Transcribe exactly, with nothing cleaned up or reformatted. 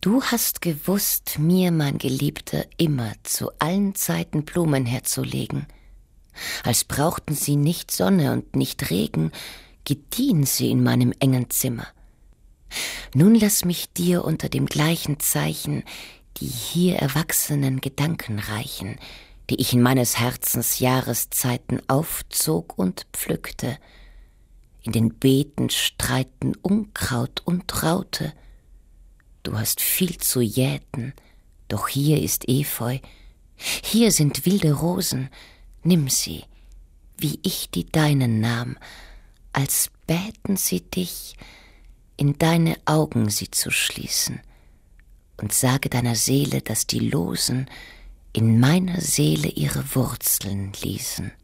Du hast gewusst, mir, mein Geliebter, immer zu allen Zeiten Blumen herzulegen. Als brauchten sie nicht Sonne und nicht Regen, gediehen sie in meinem engen Zimmer. Nun lass mich dir unter dem gleichen Zeichen die hier erwachsenen Gedanken reichen, die ich in meines Herzens Jahreszeiten aufzog und pflückte. In den Beeten streiten Unkraut und Raute. Du hast viel zu jäten, doch hier ist Efeu. Hier sind wilde Rosen, nimm sie, wie ich die deinen nahm, als bäten sie dich, in deine Augen sie zu schließen, und sage deiner Seele, dass die Losen in meiner Seele ihre Wurzeln ließen.